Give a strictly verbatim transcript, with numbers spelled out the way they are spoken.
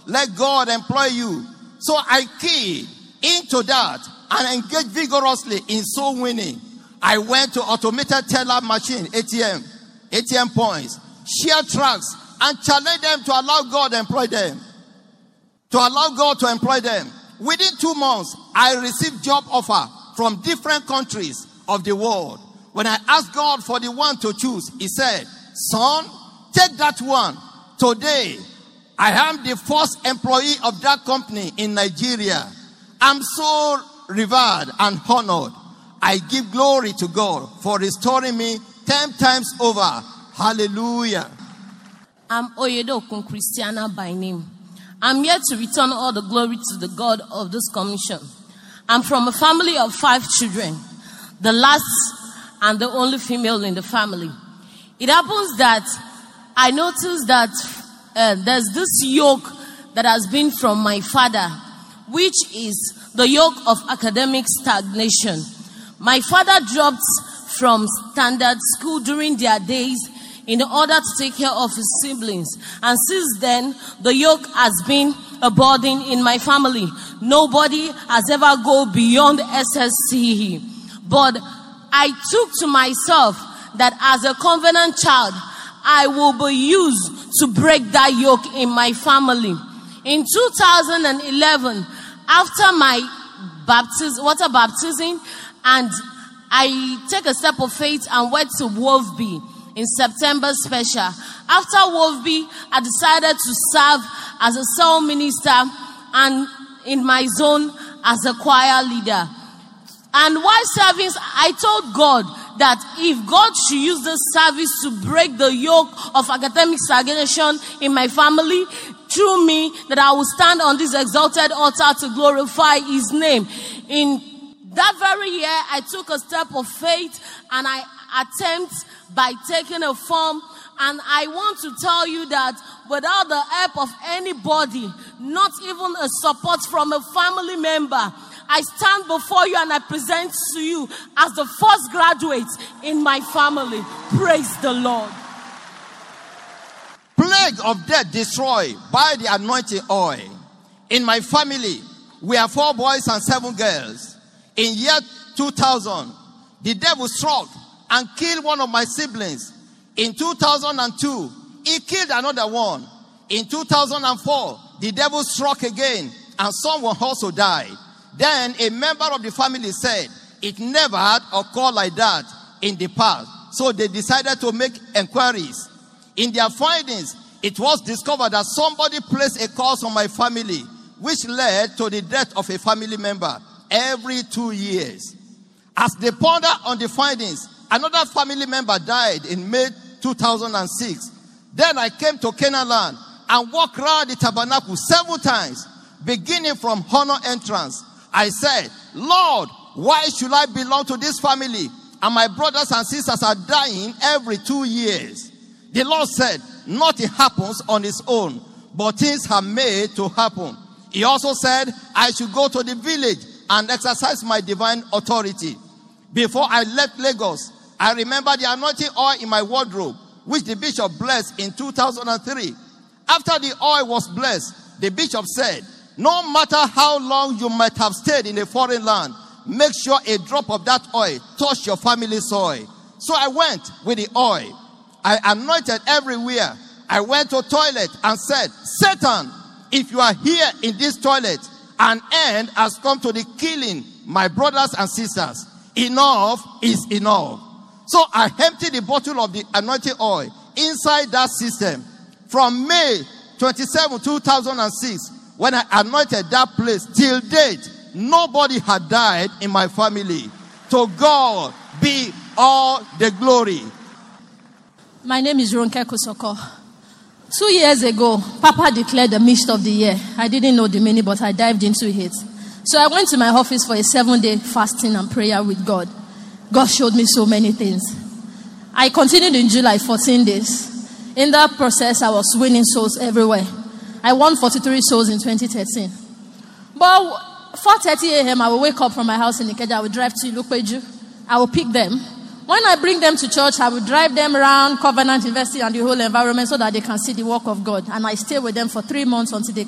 Let God employ you. So I keyed into that and engaged vigorously in soul winning. I went to automated teller machine, A T M, A T M points, share tracks, and challenged them to allow God to employ them. To allow God to employ them. Within two months, I received job offer from different countries of the world. When I asked God for the one to choose, he said, son, take that one. Today, I am the first employee of that company in Nigeria. I'm so revered and honored. I give glory to God for restoring me ten times over. Hallelujah. I'm Oyedokun Christiana by name. I'm here to return all the glory to the God of this commission. I'm from a family of five children, the last and the only female in the family. It happens that I noticed that uh, there's this yoke that has been from my father, which is the yoke of academic stagnation. My father dropped from standard school during their days in order to take care of his siblings. And since then, the yoke has been a burden in my family. Nobody has ever gone beyond S S C E. But I took to myself that as a covenant child, I will be used to break that yoke in my family. In two thousand eleven, after my baptism, water baptism, and I take a step of faith and went to Wolfby in September special. After Wolfby, I decided to serve as a cell minister and in my zone as a choir leader. And while serving, I told God that if God should use this service to break the yoke of academic stagnation in my family, through me, that I will stand on this exalted altar to glorify his name. In that very year, I took a step of faith and I attempt by taking a form. And I want to tell you that without the help of anybody, not even a support from a family member, I stand before you and I present to you as the first graduate in my family. Praise the Lord. Plague of death destroyed by the anointing oil. In my family, we are four boys and seven girls. In year two thousand, the devil struck and killed one of my siblings. In two thousand two, he killed another one. In two thousand four, the devil struck again and someone also died. Then a member of the family said, it never had occurred like that in the past. So they decided to make inquiries. In their findings, it was discovered that somebody placed a curse on my family, which led to the death of a family member every two years. As they pondered on the findings, another family member died in May two thousand six. Then I came to Canaan land and walked around the tabernacle several times, beginning from honor entrance. I said, Lord, why should I belong to this family? And my brothers and sisters are dying every two years. The Lord said, nothing happens on its own, but things are made to happen. He also said, I should go to the village and exercise my divine authority. Before I left Lagos, I remember the anointing oil in my wardrobe, which the bishop blessed in two thousand three. After the oil was blessed, the bishop said, no matter how long you might have stayed in a foreign land, make sure a drop of that oil touch your family soil. So I went with the oil. I anointed everywhere. I went to toilet and said, Satan, if you are here in this toilet, an end has come to the killing my brothers and sisters. Enough is enough. So I emptied the bottle of the anointing oil inside that system. From May twenty-seventh, two thousand six, when I anointed that place, till date, nobody had died in my family. To God be all the glory. My name is Ronke Kusoko. Two years ago, Papa declared the mist of the year. I didn't know the meaning, but I dived into it. So I went to my office for a seven-day fasting and prayer with God. God showed me so many things. I continued in July, fourteen days. In that process, I was winning souls everywhere. I won forty-three souls in twenty thirteen. But four thirty a.m., I will wake up from my house in Ikeja. I will drive to Ilupeju. I will pick them. When I bring them to church, I will drive them around Covenant University and the whole environment so that they can see the work of God. And I stay with them for three months until they